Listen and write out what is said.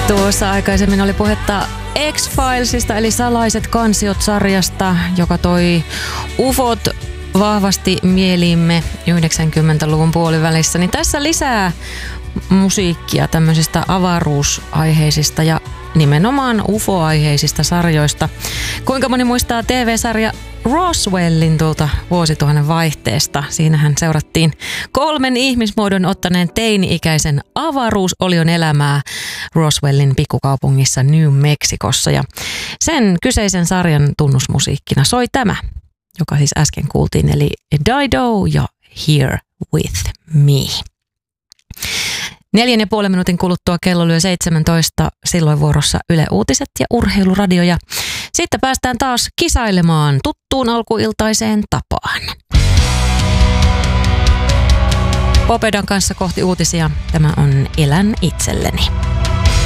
Tuossa aikaisemmin oli puhetta X-Filesista eli Salaiset kansiot-sarjasta, joka toi ufot vahvasti mieliimme 90-luvun puolivälissä. Niin tässä lisää musiikkia tämmöisistä avaruusaiheisista ja nimenomaan UFO-aiheisista sarjoista. Kuinka moni muistaa TV-sarja Roswellin tuolta vuosituhannen vaihteesta? Siinähän seurattiin 3 ihmismuodon ottaneen teini-ikäisen avaruusolion elämää Roswellin pikkukaupungissa New Mexicossa. Ja sen kyseisen sarjan tunnusmusiikkina soi tämä, joka siis äsken kuultiin, eli Dido ja Here With Me. 4,5 minuutin kuluttua kello lyö 17, silloin vuorossa Yle Uutiset ja Urheiluradio. Ja sitten päästään taas kisailemaan tuttuun alkuiltaiseen tapaan. Popedan kanssa kohti uutisia. Tämä on Elän itselleni.